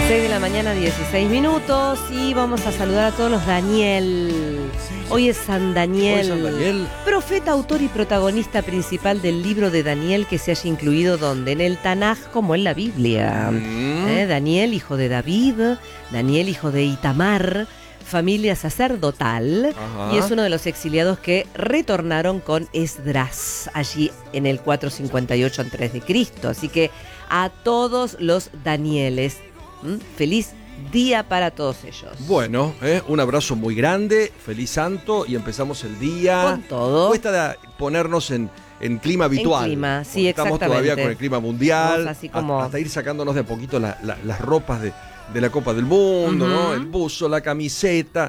6 de la mañana, 16 minutos, y vamos a saludar a todos los Daniel. Hoy es San Daniel. Hoy San Daniel. Profeta, autor y protagonista principal del libro de Daniel, que se haya incluido ¿dónde? En el Tanaj como en la Biblia. Daniel, hijo de David, Daniel, hijo de Itamar, familia sacerdotal. Ajá. Y es uno de los exiliados que retornaron con Esdras, allí en el 458 a.C. Así que a todos los Danieles, feliz día para todos ellos. Bueno, un abrazo muy grande, feliz santo, y empezamos el día. Con todo. Cuesta ponernos en clima habitual. En clima, sí, estamos exactamente. todavía con el clima mundial, Estamos así como... hasta ir sacándonos de a poquito las ropas de la Copa del Mundo, ¿no? El buzo, la camiseta.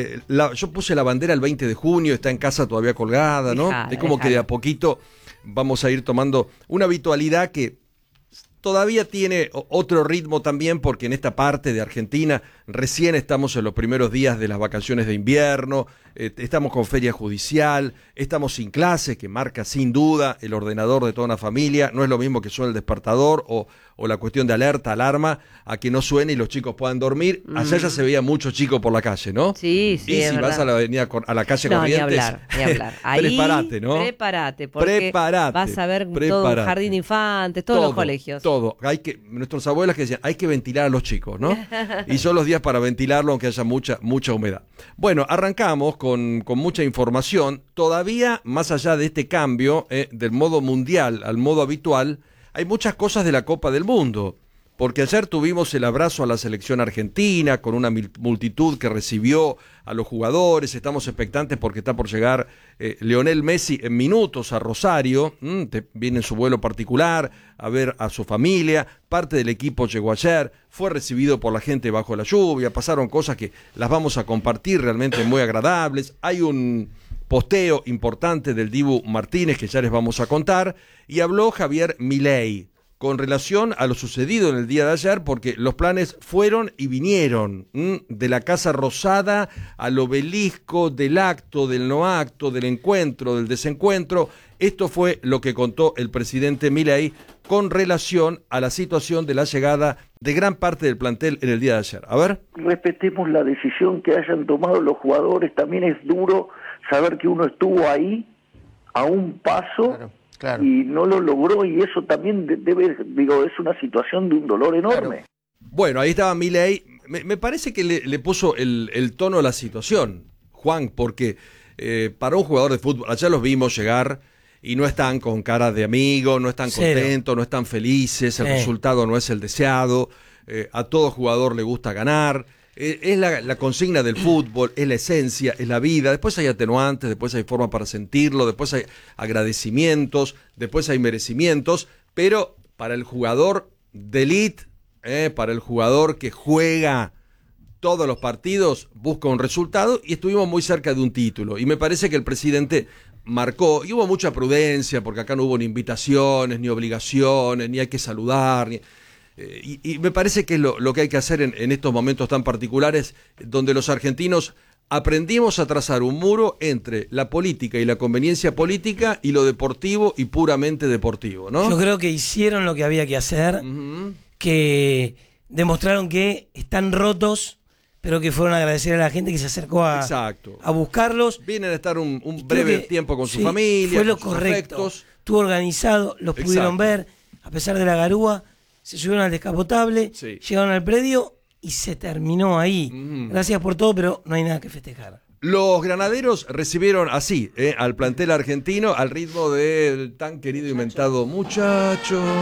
Yo puse la bandera el 20 de junio, está en casa todavía colgada, ¿no? Es como que de a poquito vamos a ir tomando una habitualidad que todavía tiene otro ritmo también, porque en esta parte de Argentina recién estamos en los primeros días de las vacaciones de invierno, estamos con feria judicial, estamos sin clases, que marca sin duda el ordenador de toda una familia. No es lo mismo que suene el despertador o la cuestión de alerta, alarma, a que no suene y los chicos puedan dormir. Allá ya se veía muchos chicos por la calle, ¿no? Sí, sí, y es si verdad. vas a la avenida, a la calle Corrientes, ni hablar. Ahí, prepárate, ¿no? Prepárate, porque vas a ver todo el jardín de infantes, todos los colegios. Todo. Nuestros abuelas que decían, hay que ventilar a los chicos, ¿no? Y son los días para ventilarlo, aunque haya mucha humedad. Bueno, arrancamos con mucha información. Todavía, más allá de este cambio del modo mundial al modo habitual, hay muchas cosas de la Copa del Mundo. Porque ayer tuvimos el abrazo a la selección argentina, con una multitud que recibió a los jugadores. Estamos expectantes porque está por llegar Lionel Messi en minutos a Rosario. Viene en su vuelo particular a ver a su familia. Parte del equipo llegó ayer, fue recibido por la gente bajo la lluvia. Pasaron cosas que las vamos a compartir, realmente muy agradables. Hay un posteo importante del Dibu Martínez que ya les vamos a contar. Y habló Javier Milei con relación a lo sucedido en el día de ayer, porque los planes fueron y vinieron, de la Casa Rosada al obelisco, del acto, del no acto, del encuentro, del desencuentro. Esto fue lo que contó el presidente Milei con relación a la situación de la llegada de gran parte del plantel en el día de ayer. A ver. Respetemos la decisión que hayan tomado los jugadores. También es duro saber que uno estuvo ahí a un paso. Claro. Y no lo logró, y eso también es una situación de un dolor enorme. Claro. Bueno, ahí estaba Milei. Me parece que le puso el tono a la situación, Juan, porque para un jugador de fútbol, allá los vimos llegar y no están con cara de amigo, no están contentos, no están felices, el resultado no es el deseado, a todo jugador le gusta ganar. Es la consigna del fútbol, es la esencia, es la vida. Después hay atenuantes, después hay formas para sentirlo, después hay agradecimientos, después hay merecimientos, pero para el jugador de élite, para el jugador que juega todos los partidos, busca un resultado, y estuvimos muy cerca de un título. Y me parece que el presidente marcó, y hubo mucha prudencia, porque acá no hubo ni invitaciones, ni obligaciones, ni hay que saludar, y me parece que es lo que hay que hacer en estos momentos tan particulares, donde los argentinos aprendimos a trazar un muro entre la política y la conveniencia política y lo deportivo y puramente deportivo, ¿no? Yo creo que hicieron lo que había que hacer, que demostraron que están rotos, pero que fueron a agradecer a la gente que se acercó a buscarlos. Vienen a estar un breve tiempo con su familia, fue lo con sus correcto. afectos. Estuvo organizado, los pudieron ver, a pesar de la garúa. Se subieron al descapotable, llegaron al predio y se terminó ahí. Gracias por todo, pero no hay nada que festejar. Los granaderos recibieron así, al plantel argentino, al ritmo del tan querido y mentado muchacho.